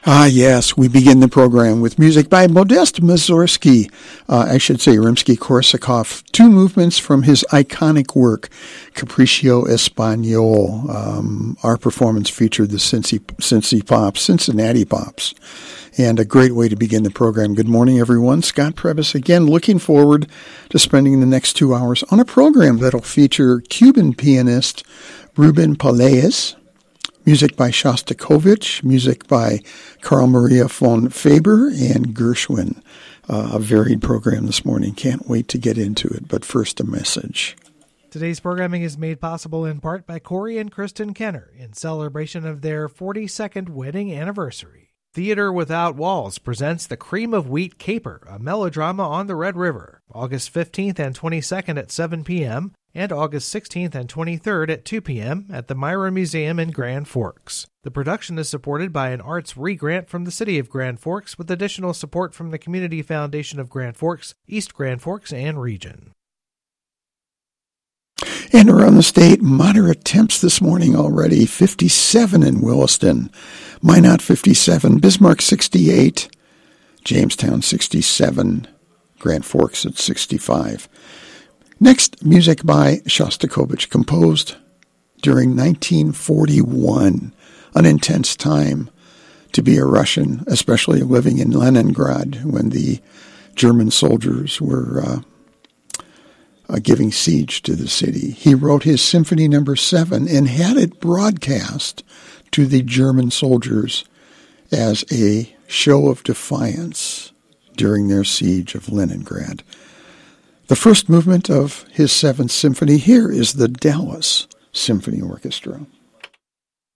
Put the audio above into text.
Ah, yes, we begin the program with music by Modest Mussorgsky, Rimsky-Korsakov, two movements from his iconic work, Capriccio Espagnole. Our performance featured the Cincinnati Pops, and a great way to begin the program. Good morning, everyone. Scott Previs again, looking forward to spending the next 2 hours on a program that'll feature Cuban pianist Ruben Palaez, music by Shostakovich, music by Carl Maria von Faber and Gershwin. A varied program this morning. Can't wait to get into it, but first a message. Today's programming is made possible in part by Corey and Kristen Kenner in celebration of their 42nd wedding anniversary. Theater Without Walls presents The Cream of Wheat Caper, a melodrama on the Red River, August 15th and 22nd at 7 p.m., and August 16th and 23rd at 2 p.m. at the Myra Museum in Grand Forks. The production is supported by an arts re-grant from the City of Grand Forks with additional support from the Community Foundation of Grand Forks, East Grand Forks, and region. And around the state, moderate temps this morning already, 57 in Williston, Minot 57, Bismarck 68, Jamestown 67, Grand Forks at 65. Next, music by Shostakovich, composed during 1941, an intense time to be a Russian, especially living in Leningrad when the German soldiers were giving siege to the city. He wrote his Symphony No. 7 and had it broadcast to the German soldiers as a show of defiance during their siege of Leningrad. The first movement of his Seventh Symphony here is the Dallas Symphony Orchestra.